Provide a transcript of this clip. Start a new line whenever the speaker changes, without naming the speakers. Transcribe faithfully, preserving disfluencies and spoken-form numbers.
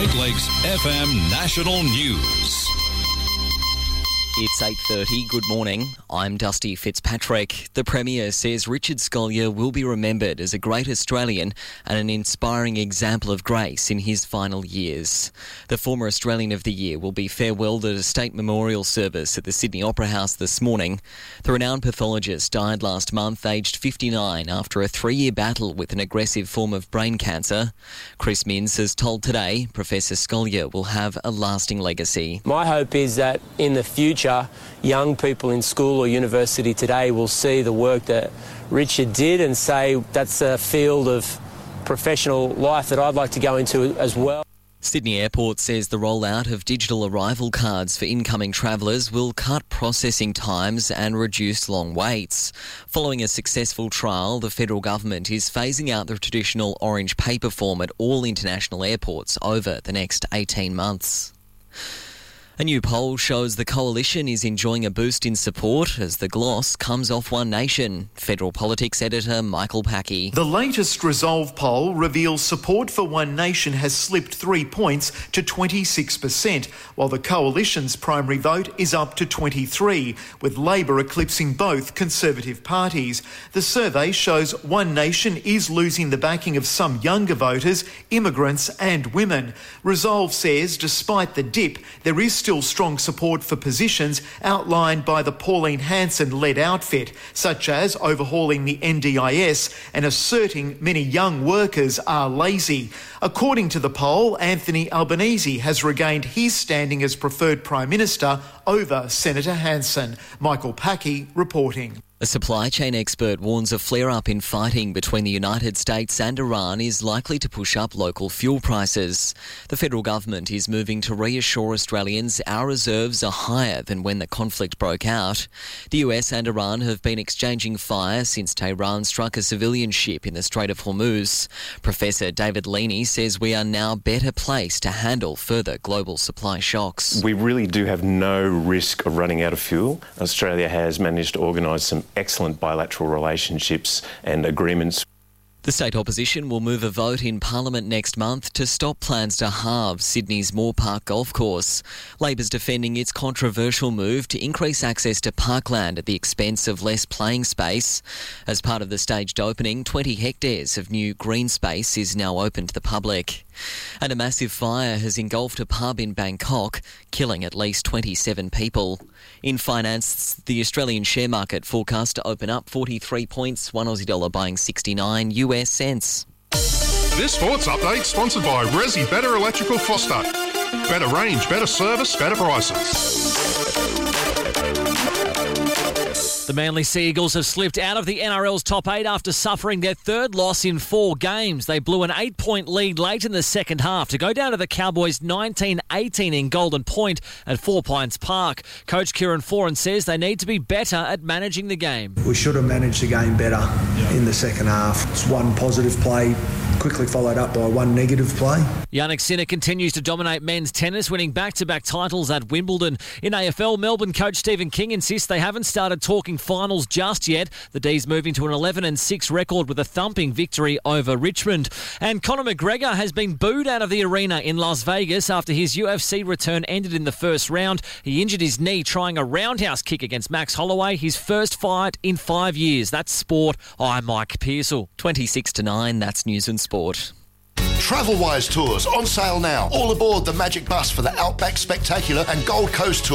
Great Lakes F M National News.
It's eight thirty. Good morning. I'm Dusty Fitzpatrick. The Premier says Richard Scolyer will be remembered as a great Australian and an inspiring example of grace in his final years. The former Australian of the Year will be farewelled at a state memorial service at the Sydney Opera House this morning. The renowned pathologist died last month, aged fifty-nine, after a three-year battle with an aggressive form of brain cancer. Chris Minns has told Today Professor Scolyer will have a lasting legacy.
My hope is that in the future, young people in school or university today will see the work that Richard did and say that's a field of professional life that I'd like to go into as well.
Sydney Airport says the rollout of digital arrival cards for incoming travellers will cut processing times and reduce long waits. Following a successful trial, the federal government is phasing out the traditional orange paper form at all international airports over the next eighteen months. A new poll shows the coalition is enjoying a boost in support as the gloss comes off One Nation. Federal politics editor Michael Packey.
The latest Resolve poll reveals support for One Nation has slipped three points to twenty-six percent, while the coalition's primary vote is up to twenty-three, with Labor eclipsing both Conservative parties. The survey shows One Nation is losing the backing of some younger voters, immigrants and women. Resolve says despite the dip, there is still strong support for positions outlined by the Pauline Hanson-led outfit, such as overhauling the N D I S and asserting many young workers are lazy. According to the poll, Anthony Albanese has regained his standing as preferred Prime Minister over Senator Hanson. Michael Packey reporting.
A supply chain expert warns a flare-up in fighting between the United States and Iran is likely to push up local fuel prices. The federal government is moving to reassure Australians our reserves are higher than when the conflict broke out. The U S and Iran have been exchanging fire since Tehran struck a civilian ship in the Strait of Hormuz. Professor David Leaney says we are now better placed to handle further global supply shocks.
We really do have no risk of running out of fuel. Australia has managed to organise some excellent bilateral relationships and agreements.
The state opposition will move a vote in Parliament next month to stop plans to halve Sydney's Moore Park golf course. Labor's defending its controversial move to increase access to parkland at the expense of less playing space. As part of the staged opening, twenty hectares of new green space is now open to the public. And a massive fire has engulfed a pub in Bangkok, killing at least twenty-seven people. In finance, the Australian share market forecast to open up forty-three points, one Aussie dollar buying sixty-nine U S cents.
This sports update sponsored by Resi Better Electrical Phosphate. Better range, better service, better prices.
The Manly Sea Eagles have slipped out of the N R L's top eight after suffering their third loss in four games. They blew an eight-point lead late in the second half to go down to the Cowboys nineteen eighteen in Golden Point at Four Pines Park. Coach Kieran Foran says they need to be better at managing the game.
We should have managed the game better yeah. in the second half. It's one positive play, quickly followed up by one negative play.
Jannik Sinner continues to dominate men's tennis, winning back-to-back titles at Wimbledon. In A F L, Melbourne coach Stephen King insists they haven't started talking finals just yet. The D's moving to an eleven and six record with a thumping victory over Richmond. And Conor McGregor has been booed out of the arena in Las Vegas after his U F C return ended in the first round. He injured his knee trying a roundhouse kick against Max Holloway, his first fight in five years. That's sport. I'm Mike Pearsall.
twenty-six to nine, that's news and sport.
Travelwise Tours on sale now. All aboard the Magic Bus for the Outback Spectacular and Gold Coast Tour.